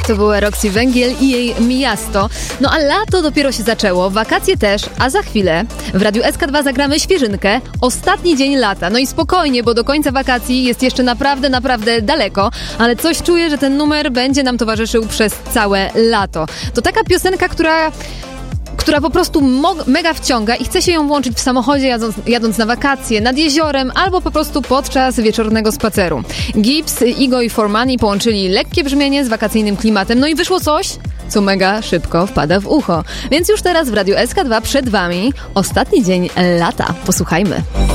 To była Roxy Węgiel i jej Miasto. No a lato dopiero się zaczęło, wakacje też, a za chwilę w Radiu SK2 zagramy świeżynkę. Ostatni dzień lata. No i spokojnie, bo do końca wakacji jest jeszcze naprawdę daleko, ale coś czuję, że ten numer będzie nam towarzyszył przez całe lato. To taka piosenka, która po prostu mega wciąga i chce się ją włączyć w samochodzie jadąc na wakacje, nad jeziorem albo po prostu podczas wieczornego spaceru. Gibbs, Igo i Formani połączyli lekkie brzmienie z wakacyjnym klimatem, no i wyszło coś, co mega szybko wpada w ucho. Więc już teraz w Radiu SK2 przed Wami ostatni dzień lata. Posłuchajmy.